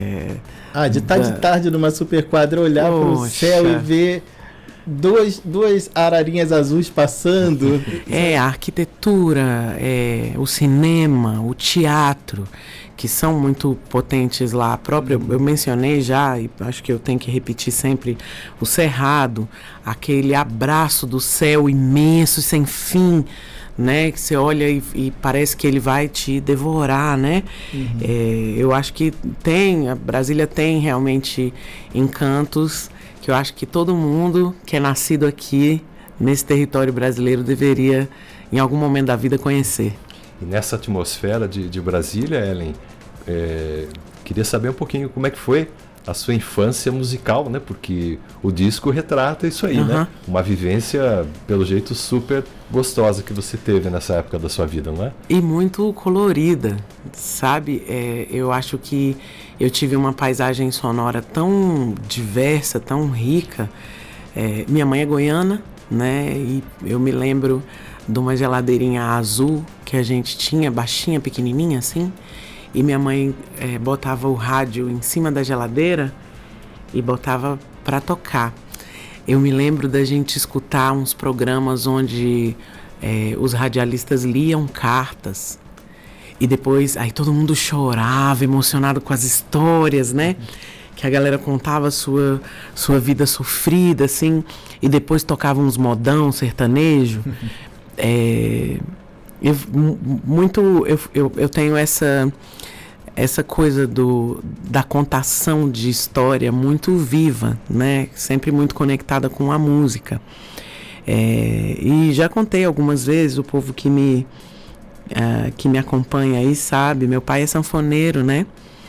De tarde numa super quadra, olhar para o céu e ver duas ararinhas azuis passando. A arquitetura, o cinema, o teatro, que são muito potentes lá. Eu mencionei já, e acho que eu tenho que repetir sempre, o Cerrado, aquele abraço do céu imenso, sem fim, né? Que você olha e parece que ele vai te devorar, né? Eu acho que a Brasília tem realmente encantos que eu acho que todo mundo que é nascido aqui, nesse território brasileiro, deveria, em algum momento da vida, conhecer. E nessa atmosfera de Brasília, Ellen, queria saber um pouquinho como é que foi a sua infância musical, né? Porque o disco retrata isso aí, né? Uma vivência, pelo jeito, super gostosa que você teve nessa época da sua vida, não é? E muito colorida, sabe? Eu acho que eu tive uma paisagem sonora tão diversa, tão rica. Minha mãe é goiana, né? E eu me lembro de uma geladeirinha azul que a gente tinha, baixinha, pequenininha assim. E minha mãe botava o rádio em cima da geladeira e botava para tocar. Eu me lembro da gente escutar uns programas onde os radialistas liam cartas. E depois, aí todo mundo chorava, emocionado com as histórias, né? Que a galera contava a sua vida sofrida, assim. E depois tocava uns modão sertanejo. Eu tenho essa coisa da contação de história muito viva, né? Sempre muito conectada com a música. E já contei algumas vezes, o povo que me acompanha aí sabe, meu pai é sanfoneiro, né?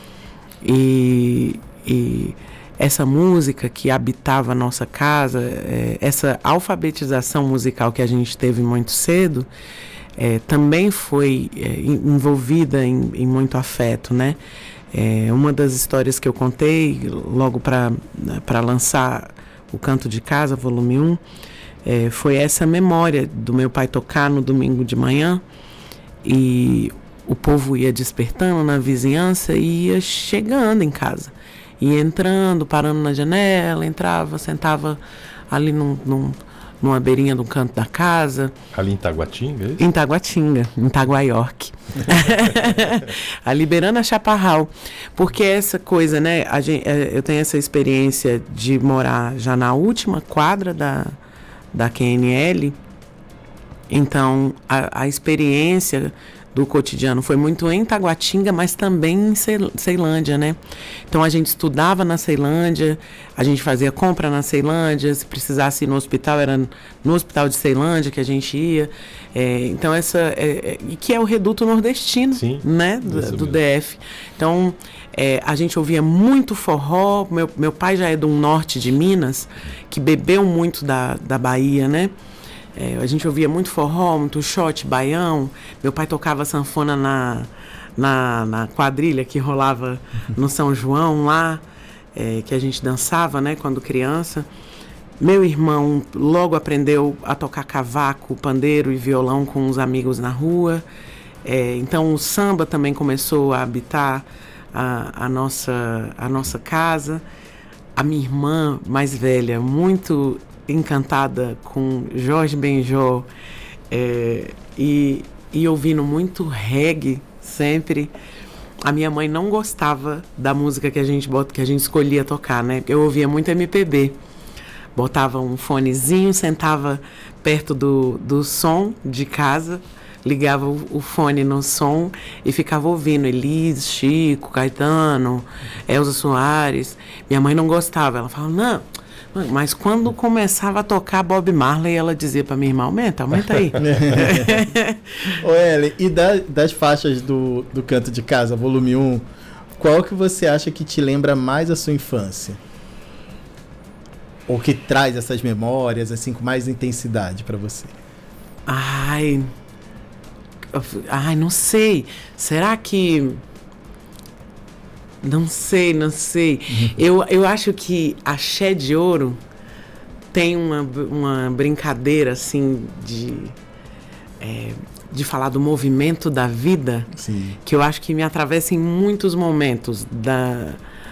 E essa música que habitava a nossa casa, essa alfabetização musical que a gente teve muito cedo, também foi envolvida em muito afeto, né? Uma das histórias que eu contei logo para lançar o Canto de Casa, volume 1, foi essa memória do meu pai tocar no domingo de manhã e o povo ia despertando na vizinhança e ia chegando em casa. Ia entrando, parando na janela, entrava, sentava ali numa beirinha do canto da casa. Ali em Taguatinga, é isso? Em Taguatinga, em Itaguaiorque. Ali beirando a Chaparral. Porque essa coisa, né? Eu tenho essa experiência de morar já na última quadra da QNL. Então, a experiência do cotidiano foi muito em Taguatinga, mas também em Ceilândia, né? Então a gente estudava na Ceilândia, a gente fazia compra na Ceilândia, se precisasse ir no hospital, era no hospital de Ceilândia que a gente ia. Então e que é o reduto nordestino, sim, né? Do DF. Então a gente ouvia muito forró. Meu pai já é do norte de Minas, que bebeu muito da Bahia, né? A gente ouvia muito forró, muito shot, baião. Meu pai tocava sanfona na quadrilha que rolava no São João lá, que a gente dançava, né, quando criança. Meu irmão logo aprendeu a tocar cavaco, pandeiro e violão com os amigos na rua. Então o samba também começou a habitar a nossa casa. A minha irmã mais velha, muito encantada com Jorge Benjor e ouvindo muito reggae sempre. A minha mãe não gostava da música que a gente escolhia tocar, né? Eu ouvia muito MPB. Botava um fonezinho, sentava perto do som de casa, ligava o fone no som e ficava ouvindo Elis, Chico, Caetano, Elza Soares. Minha mãe não gostava, ela falava, não. Mas quando começava a tocar Bob Marley, ela dizia para minha irmã, aumenta aí. Ô Ellen, e das faixas do Canto de Casa, volume 1, qual que você acha que te lembra mais a sua infância? Ou que traz essas memórias, assim, com mais intensidade para você? Ai, não sei. Será que... Não sei. Eu acho que Axé de Ouro tem uma brincadeira, assim, de falar do movimento da vida. Sim. Que eu acho que me atravessa em muitos momentos